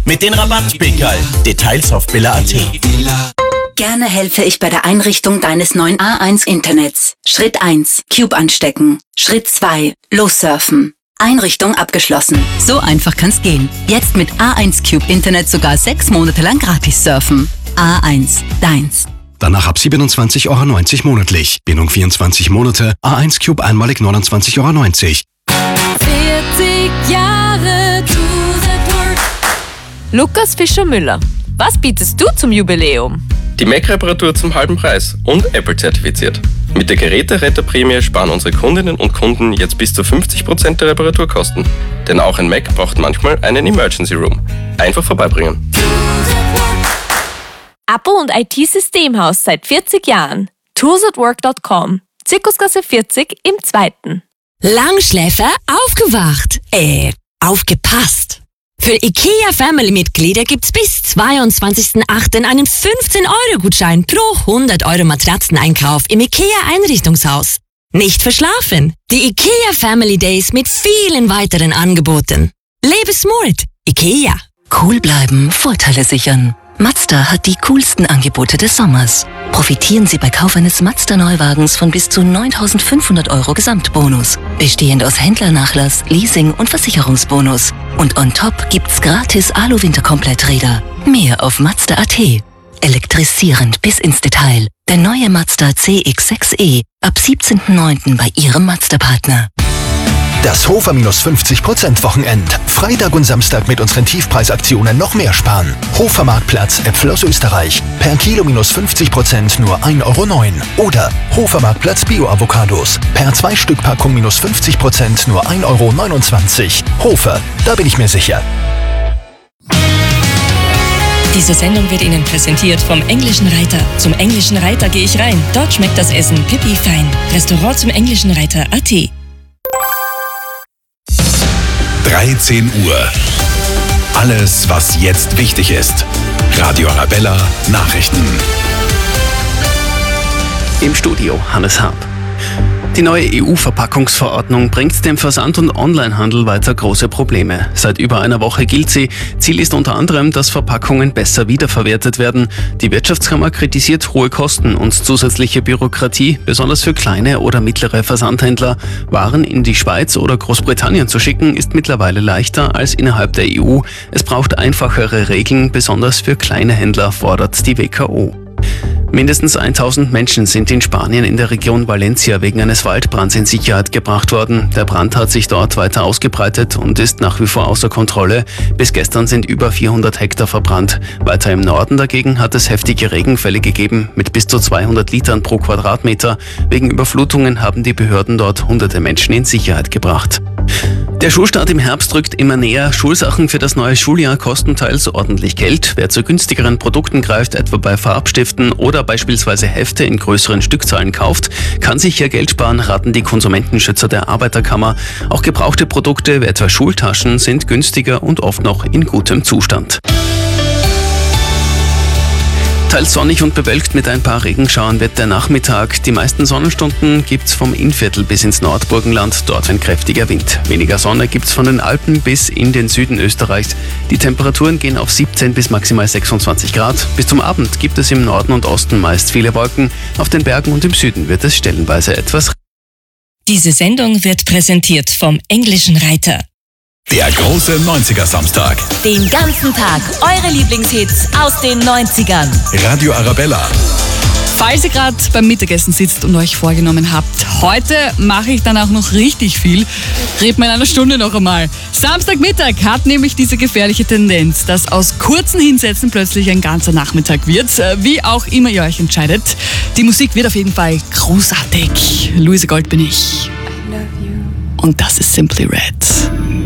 mit den Rabattpickerl. Details auf billa.at. Gerne helfe ich bei der Einrichtung deines neuen A1-Internets. Schritt 1. Cube anstecken. Schritt 2. Lossurfen. Einrichtung abgeschlossen. So einfach kann's gehen. Jetzt mit A1 Cube Internet sogar 6 Monate lang gratis surfen. A1, deins. Danach ab 27,90 € monatlich. Bindung 24 Monate. A1 Cube einmalig 29,90 €. 40 Jahre Tour. Lukas Fischer-Müller, was bietest du zum Jubiläum? Die Mac-Reparatur zum halben Preis und Apple-zertifiziert. Mit der Geräteretterprämie sparen unsere Kundinnen und Kunden jetzt bis zu 50% der Reparaturkosten. Denn auch ein Mac braucht manchmal einen Emergency Room. Einfach vorbeibringen. Apple und IT-Systemhaus seit 40 Jahren. tools@work.com. Zirkusgasse 40 im 2. Langschläfer aufgewacht. Aufgepasst. Für IKEA Family-Mitglieder gibt's bis 22.08. einen 15-€-Gutschein pro 100 € Matratzeneinkauf im IKEA-Einrichtungshaus. Nicht verschlafen. Die IKEA Family Days mit vielen weiteren Angeboten. Lebe smart. IKEA. Cool bleiben, Vorteile sichern. Mazda hat die coolsten Angebote des Sommers. Profitieren Sie bei Kauf eines Mazda-Neuwagens von bis zu 9.500 € Gesamtbonus. Bestehend aus Händlernachlass, Leasing und Versicherungsbonus. Und on top gibt's gratis Alu-Winterkompletträder. Mehr auf Mazda.at. Elektrisierend bis ins Detail. Der neue Mazda CX-6e ab 17.09. bei Ihrem Mazda-Partner. Das Hofer -50% Wochenend. Freitag und Samstag mit unseren Tiefpreisaktionen noch mehr sparen. Hofermarktplatz Äpfel aus Österreich. Per Kilo -50% nur 1,09 €. Oder Hofermarktplatz Bio-Avocados. Per 2-Stück-Packung -50% nur 1,29 €. Hofer, da bin ich mir sicher. Diese Sendung wird Ihnen präsentiert vom Englischen Reiter. Zum Englischen Reiter gehe ich rein. Dort schmeckt das Essen pipi fein. Restaurant zum Englischen Reiter.at. 13 Uhr. Alles, was jetzt wichtig ist. Radio Arabella Nachrichten. Im Studio Hannes Hab. Die neue EU-Verpackungsverordnung bringt dem Versand- und Onlinehandel weiter große Probleme. Seit über einer Woche gilt sie. Ziel ist unter anderem, dass Verpackungen besser wiederverwertet werden. Die Wirtschaftskammer kritisiert hohe Kosten und zusätzliche Bürokratie, besonders für kleine oder mittlere Versandhändler. Waren in die Schweiz oder Großbritannien zu schicken, ist mittlerweile leichter als innerhalb der EU. Es braucht einfachere Regeln, besonders für kleine Händler, fordert die WKO. Mindestens 1000 Menschen sind in Spanien in der Region Valencia wegen eines Waldbrands in Sicherheit gebracht worden. Der Brand hat sich dort weiter ausgebreitet und ist nach wie vor außer Kontrolle. Bis gestern sind über 400 Hektar verbrannt. Weiter im Norden dagegen hat es heftige Regenfälle gegeben mit bis zu 200 Litern pro Quadratmeter. Wegen Überflutungen haben die Behörden dort hunderte Menschen in Sicherheit gebracht. Der Schulstart im Herbst rückt immer näher. Schulsachen für das neue Schuljahr kosten teils ordentlich Geld. Wer zu günstigeren Produkten greift, etwa bei Farbstiften oder beispielsweise Hefte in größeren Stückzahlen kauft, kann sich hier Geld sparen, raten die Konsumentenschützer der Arbeiterkammer. Auch gebrauchte Produkte, wie etwa Schultaschen, sind günstiger und oft noch in gutem Zustand. Teils sonnig und bewölkt mit ein paar Regenschauern wird der Nachmittag. Die meisten Sonnenstunden gibt's vom Innviertel bis ins Nordburgenland, dort ein kräftiger Wind. Weniger Sonne gibt's von den Alpen bis in den Süden Österreichs. Die Temperaturen gehen auf 17 bis maximal 26 Grad. Bis zum Abend gibt es im Norden und Osten meist viele Wolken. Auf den Bergen und im Süden wird es stellenweise etwas. Diese Sendung wird präsentiert vom Englischen Reiter. Der große 90er-Samstag. Den ganzen Tag eure Lieblingshits aus den 90ern. Radio Arabella. Falls ihr gerade beim Mittagessen sitzt und euch vorgenommen habt, heute mache ich dann auch noch richtig viel, reden wir in einer Stunde noch einmal. Samstagmittag hat nämlich diese gefährliche Tendenz, dass aus kurzen Hinsätzen plötzlich ein ganzer Nachmittag wird. Wie auch immer ihr euch entscheidet. Die Musik wird auf jeden Fall großartig. Luise Gold bin ich. Und das ist Simply Red.